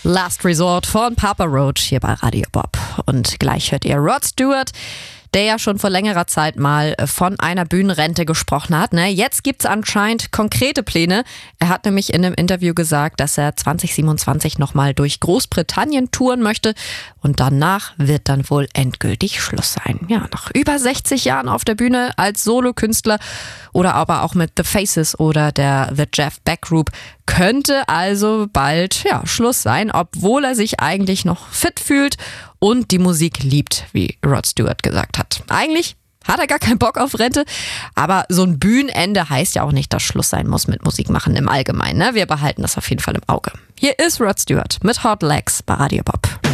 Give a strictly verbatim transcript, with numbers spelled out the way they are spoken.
Last Resort von Papa Roach hier bei Radio Bob. Und gleich hört ihr Rod Stewart, der ja schon vor längerer Zeit mal von einer Bühnenrente gesprochen hat. Ne? Jetzt gibt's anscheinend konkrete Pläne. Er hat nämlich in einem Interview gesagt, dass er zwanzig siebenundzwanzig nochmal durch Großbritannien touren möchte. Und danach wird dann wohl endgültig Schluss sein. Ja, nach über sechzig Jahren auf der Bühne als Solokünstler oder aber auch mit The Faces oder der The Jeff Beck Group könnte also bald ja, Schluss sein, obwohl er sich eigentlich noch fit fühlt und die Musik liebt, wie Rod Stewart gesagt hat. Eigentlich hat er gar keinen Bock auf Rente, aber so ein Bühnenende heißt ja auch nicht, dass Schluss sein muss mit Musik machen im Allgemeinen. Ne? Wir behalten das auf jeden Fall im Auge. Hier ist Rod Stewart mit Hot Legs bei Radio Bob.